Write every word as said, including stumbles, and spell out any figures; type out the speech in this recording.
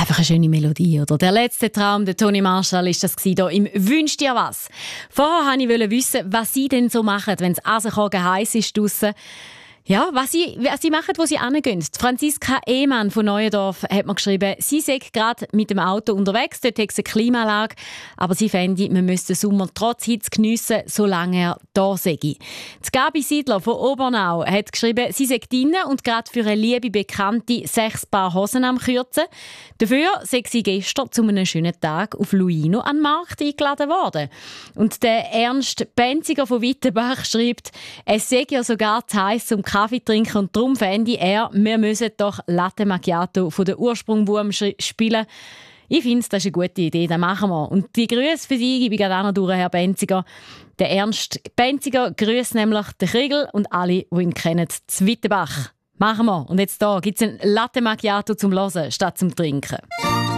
Einfach eine schöne Melodie, oder? Der letzte Traum, der Toni Marshall, ist das hier im «Wünsch dir was». Vorher wollte ich wissen, was Sie denn so machen, wenn es asenkogen heiß ist draussen. Ja, was sie, was sie machen, wo sie hingehen. Franziska Ehmann von Neuendorf hat mir geschrieben, sie sei gerade mit dem Auto unterwegs, dort hat es eine Klimaanlage, aber sie fände, man müsste den Sommer trotz Hitze geniessen, solange er da sei. Die Gabi Siedler von Obernau hat geschrieben, sie sei drinnen und gerade für eine liebe Bekannte sechs Paar Hosen am Kürzen. Dafür sei sie gestern zu einem schönen Tag auf Luino an den Markt eingeladen worden. Und der Ernst Benziger von Wittenbach schreibt, es sei ja sogar zu heiß zum Kaffee trinken und darum fände er, wir müssen doch Latte Macchiato von der Ursprungwurm spielen. Ich finde, das ist eine gute Idee, das machen wir. Und die Grüße für Sie gebe ich gerade auch noch durch, Herr Benziger. Der Ernst Benziger grüßt nämlich den Kriegel und alle, die ihn kennen, zu Wittenbach. Machen wir. Und jetzt da gibt es ein Latte Macchiato zum Hören statt zum Trinken.